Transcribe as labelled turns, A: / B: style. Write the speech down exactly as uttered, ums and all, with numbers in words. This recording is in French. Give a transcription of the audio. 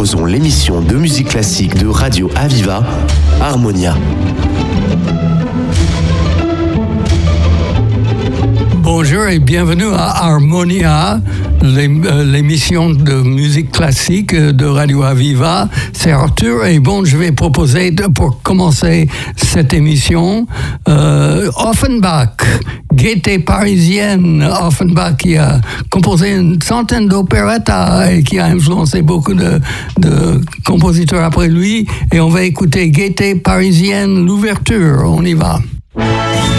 A: proposons l'émission de musique classique de Radio Aviva, Harmonia.
B: Bonjour et bienvenue à Harmonia, l'émission de musique classique de Radio Aviva. C'est Arthur et bon, je vais proposer de, pour commencer cette émission euh, Offenbach, Gaieté parisienne. Offenbach qui a composé une centaine d'opérettes et qui a influencé beaucoup de, de compositeurs après lui. Et on va écouter Gaieté parisienne, l'ouverture. On y va.